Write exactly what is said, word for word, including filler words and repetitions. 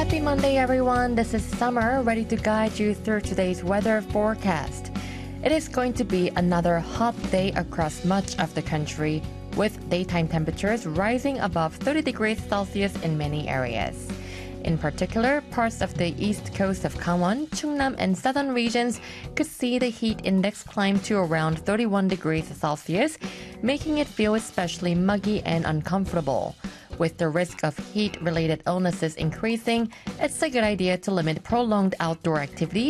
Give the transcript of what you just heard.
Happy Monday, everyone. This is Summer, ready to guide you through today's weather forecast. It is going to be another hot day across much of the country, with daytime temperatures rising above thirty degrees Celsius in many areas. In particular, parts of the east coast of Gangwon, Chungnam, and southern regions could see the heat index climb to around thirty-one degrees Celsius, making it feel especially muggy and uncomfortable. With the risk of heat-related illnesses increasing, it's a good idea to limit prolonged outdoor activities